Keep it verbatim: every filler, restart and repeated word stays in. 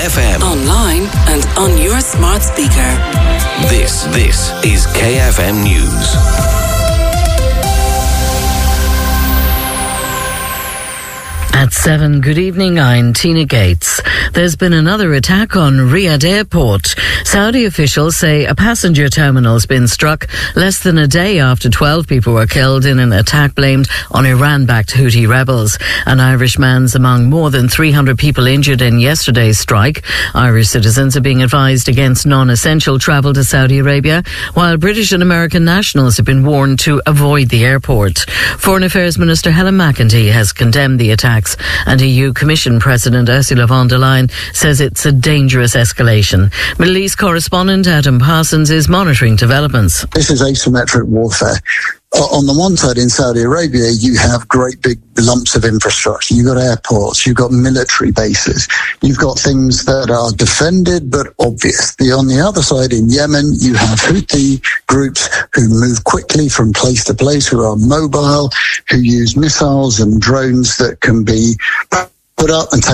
F M. Online and on your smart speaker. This, this is K F M News. At seven, good evening, I'm Tina Gates. There's been another attack on Riyadh Airport. Saudi officials say a passenger terminal's been struck less than a day after twelve people were killed in an attack blamed on Iran-backed Houthi rebels. An Irishman's among more than three hundred people injured in yesterday's strike. Irish citizens are being advised against non-essential travel to Saudi Arabia, while British and American nationals have been warned to avoid the airport. Foreign Affairs Minister Helen McEntee has condemned the attacks, and E U Commission President Ursula von der Leyen says it's a dangerous escalation. Middle East correspondent Adam Parsons is monitoring developments. This is asymmetric warfare. On the one side, in Saudi Arabia, you have great big lumps of infrastructure. You've got airports, you've got military bases, you've got things that are defended but obvious. The, on the other side, in Yemen, you have Houthi groups who move quickly from place to place, who are mobile, who use missiles and drones that can be put up and taken